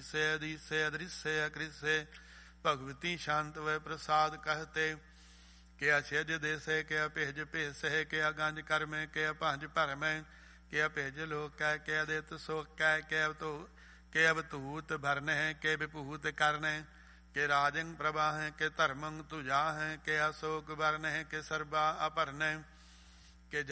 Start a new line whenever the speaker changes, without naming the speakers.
ईसे अदीसे अदृश्य अकृष्य भगवती शांत व प्रसाद कहते। के अछज देसे के अपेज पेसे के अगंज कर्मे के अपंज भरमे के अपेज लोक के अदित सोक के अवतूत भरने के विभूत करने के राजंग प्रभा के धर्मंग तुझा है के अशोक वर्ण के सर्वा अपरने